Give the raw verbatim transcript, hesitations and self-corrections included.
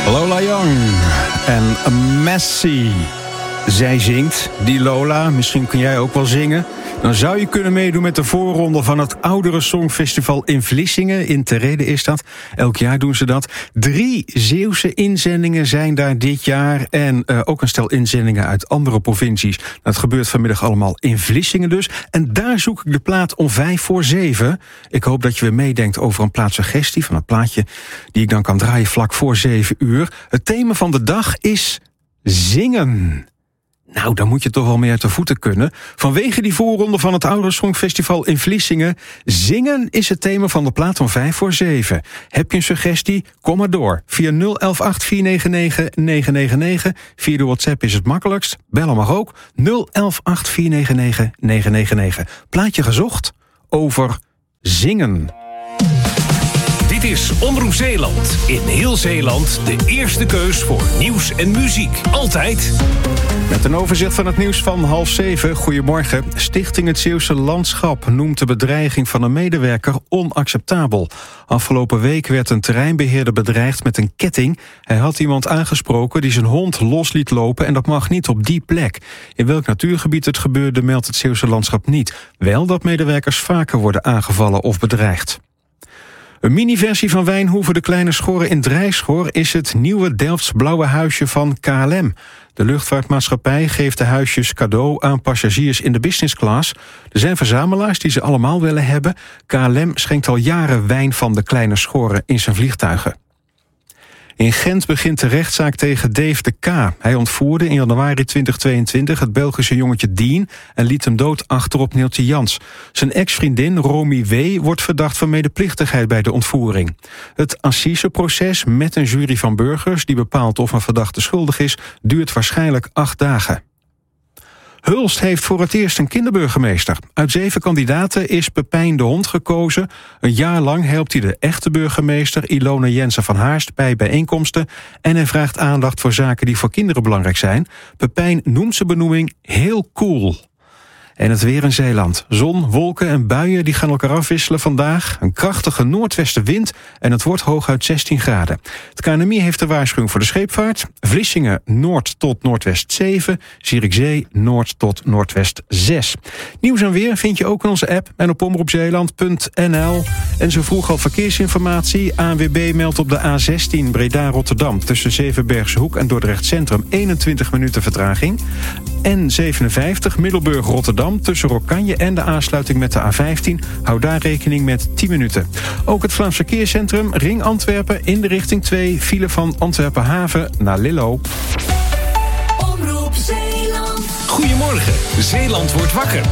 Lola Young en Messi. Zij zingt, die Lola, misschien kun jij ook wel zingen. Dan zou je kunnen meedoen met de voorronde van het Oudere Songfestival in Vlissingen. In Terrede is dat. Elk jaar doen ze dat. Drie Zeeuwse inzendingen zijn daar dit jaar. En uh, ook een stel inzendingen uit andere provincies. Dat gebeurt vanmiddag allemaal in Vlissingen dus. En daar zoek ik de plaat om vijf voor zeven. Ik hoop dat je weer meedenkt over een plaatsuggestie van het plaatje die ik dan kan draaien vlak voor zeven uur. Het thema van de dag is zingen. Nou, dan moet je toch wel mee uit de voeten kunnen. Vanwege die voorronde van het Oudere Songfestival in Vlissingen. Zingen is het thema van de plaat om vijf voor zeven. Heb je een suggestie? Kom maar door. Via nul een een acht vier negen negen negen negen negen. Via de WhatsApp is het makkelijkst. Bellen mag ook. nul een een acht vier negen negen negen negen negen. Plaatje gezocht over zingen. Dit is Omroep Zeeland. In heel Zeeland de eerste keus voor nieuws en muziek. Altijd. Met een overzicht van het nieuws van half zeven. Goedemorgen. Stichting Het Zeeuwse Landschap noemt de bedreiging van een medewerker onacceptabel. Afgelopen week werd een terreinbeheerder bedreigd met een ketting. Hij had iemand aangesproken die zijn hond los liet lopen en dat mag niet op die plek. In welk natuurgebied het gebeurde meldt Het Zeeuwse Landschap niet. Wel dat medewerkers vaker worden aangevallen of bedreigd. Een mini-versie van Wijnhoeve de Kleine Schorre in Drijschor is het nieuwe Delfts blauwe huisje van K L M. De luchtvaartmaatschappij geeft de huisjes cadeau aan passagiers in de business class. Er zijn verzamelaars die ze allemaal willen hebben. K L M schenkt al jaren wijn van de Kleine Schorre in zijn vliegtuigen. In Gent begint de rechtszaak tegen Dave de K. Hij ontvoerde in januari twintig tweeëntwintig het Belgische jongetje Dean en liet hem dood achter op Neeltje Jans. Zijn ex-vriendin Romy W. wordt verdacht van medeplichtigheid bij de ontvoering. Het assiseproces met een jury van burgers die bepaalt of een verdachte schuldig is, duurt waarschijnlijk acht dagen. Hulst heeft voor het eerst een kinderburgemeester. Uit zeven kandidaten is Pepijn de Hond gekozen. Een jaar lang helpt hij de echte burgemeester Ilona Jensen van Haarst bij bijeenkomsten en hij vraagt aandacht voor zaken die voor kinderen belangrijk zijn. Pepijn noemt zijn benoeming heel cool. En het weer in Zeeland. Zon, wolken en buien die gaan elkaar afwisselen vandaag. Een krachtige noordwestenwind en het wordt hooguit zestien graden. Het K N M I heeft de waarschuwing voor de scheepvaart. Vlissingen noord tot noordwest zeven. Zierikzee noord tot noordwest zes. Nieuws en weer vind je ook in onze app en op omroepzeeland punt n l. En zo vroeg al verkeersinformatie. A N W B meldt op de A zestien Breda-Rotterdam tussen Zevenbergse Hoek en Dordrecht Centrum eenentwintig minuten vertraging. N zevenenvijftig Middelburg-Rotterdam tussen Rokkanje en de aansluiting met de A vijftien. Hou daar rekening met tien minuten. Ook het Vlaams Verkeerscentrum Ring Antwerpen in de richting twee. File van Antwerpen Haven naar Lillo. Omroep Zeeland. Goedemorgen, Zeeland wordt wakker.